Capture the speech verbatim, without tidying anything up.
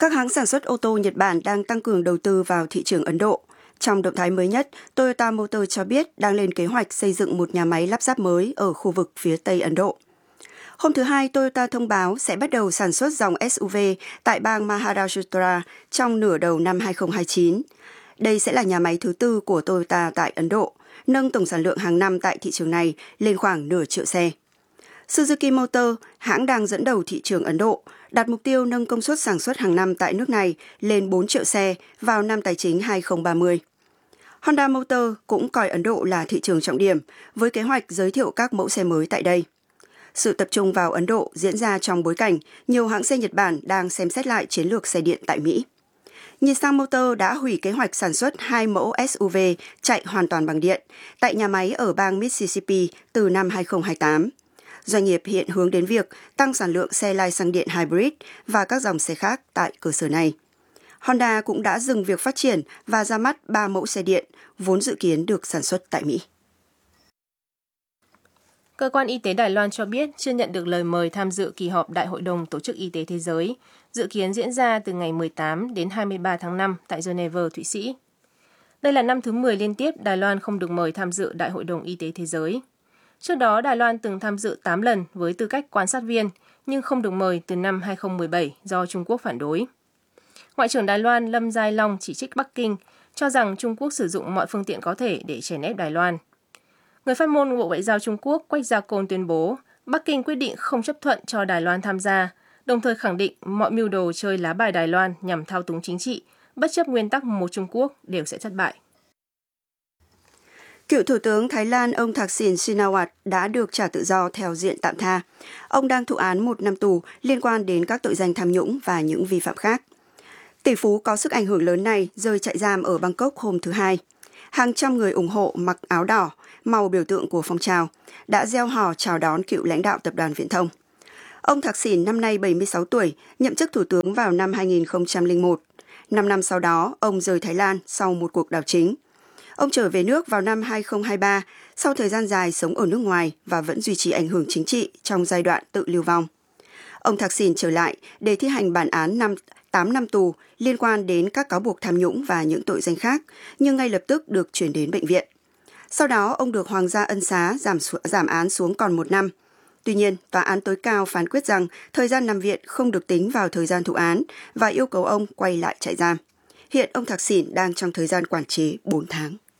Các hãng sản xuất ô tô Nhật Bản đang tăng cường đầu tư vào thị trường Ấn Độ. Trong động thái mới nhất, Toyota Motor cho biết đang lên kế hoạch xây dựng một nhà máy lắp ráp mới ở khu vực phía Tây Ấn Độ. Hôm thứ Hai, Toyota thông báo sẽ bắt đầu sản xuất dòng ét u vê tại bang Maharashtra trong nửa đầu năm hai không hai chín. Đây sẽ là nhà máy thứ tư của Toyota tại Ấn Độ, nâng tổng sản lượng hàng năm tại thị trường này lên khoảng nửa triệu xe. Suzuki Motor, hãng đang dẫn đầu thị trường Ấn Độ, đặt mục tiêu nâng công suất sản xuất hàng năm tại nước này lên bốn triệu xe vào năm tài chính hai không ba không. Honda Motor cũng coi Ấn Độ là thị trường trọng điểm, với kế hoạch giới thiệu các mẫu xe mới tại đây. Sự tập trung vào Ấn Độ diễn ra trong bối cảnh nhiều hãng xe Nhật Bản đang xem xét lại chiến lược xe điện tại Mỹ. Nissan Motor đã hủy kế hoạch sản xuất hai mẫu ét u vê chạy hoàn toàn bằng điện tại nhà máy ở bang Mississippi từ năm hai không hai tám. Doanh nghiệp hiện hướng đến việc tăng sản lượng xe lai xăng điện hybrid và các dòng xe khác tại cơ sở này. Honda cũng đã dừng việc phát triển và ra mắt ba mẫu xe điện, vốn dự kiến được sản xuất tại Mỹ. Cơ quan y tế Đài Loan cho biết chưa nhận được lời mời tham dự kỳ họp Đại hội đồng Tổ chức Y tế Thế giới, dự kiến diễn ra từ ngày mười tám đến hai mươi ba tháng năm tại Geneva, Thụy Sĩ. Đây là năm thứ mười liên tiếp Đài Loan không được mời tham dự Đại hội đồng Y tế Thế giới. Trước đó, Đài Loan từng tham dự tám lần với tư cách quan sát viên, nhưng không được mời từ năm hai không một bảy do Trung Quốc phản đối. Ngoại trưởng Đài Loan Lâm Giai Long chỉ trích Bắc Kinh, cho rằng Trung Quốc sử dụng mọi phương tiện có thể để chèn ép Đài Loan. Người phát ngôn Bộ Ngoại giao Trung Quốc Quách Gia Côn tuyên bố Bắc Kinh quyết định không chấp thuận cho Đài Loan tham gia, đồng thời khẳng định mọi mưu đồ chơi lá bài Đài Loan nhằm thao túng chính trị, bất chấp nguyên tắc một Trung Quốc đều sẽ thất bại. Cựu Thủ tướng Thái Lan ông Thaksin Shinawatra đã được trả tự do theo diện tạm tha. Ông đang thụ án một năm tù liên quan đến các tội danh tham nhũng và những vi phạm khác. Tỷ phú có sức ảnh hưởng lớn này rơi trại giam ở Bangkok hôm thứ Hai. Hàng trăm người ủng hộ mặc áo đỏ, màu biểu tượng của phong trào, đã reo hò chào đón cựu lãnh đạo tập đoàn Viễn thông. Ông Thaksin năm nay bảy mươi sáu tuổi, nhậm chức thủ tướng vào năm hai không không một. Năm năm sau đó, ông rời Thái Lan sau một cuộc đảo chính. Ông trở về nước vào năm hai không hai ba, sau thời gian dài sống ở nước ngoài và vẫn duy trì ảnh hưởng chính trị trong giai đoạn tự lưu vong. Ông Thaksin trở lại để thi hành bản án năm, tám năm tù liên quan đến các cáo buộc tham nhũng và những tội danh khác, nhưng ngay lập tức được chuyển đến bệnh viện. Sau đó, ông được Hoàng gia ân xá giảm, giảm án xuống còn một năm. Tuy nhiên, tòa án tối cao phán quyết rằng thời gian nằm viện không được tính vào thời gian thụ án và yêu cầu ông quay lại trại giam. Hiện ông Thaksin đang trong thời gian quản chế bốn tháng.